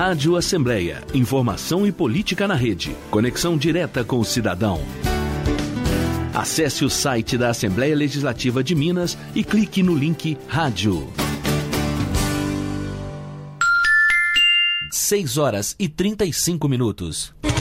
Rádio Assembleia. Informação e política na rede. Conexão direta com o cidadão. Acesse o site da Assembleia Legislativa de Minas e clique no link Rádio. 6 horas e 35 minutos.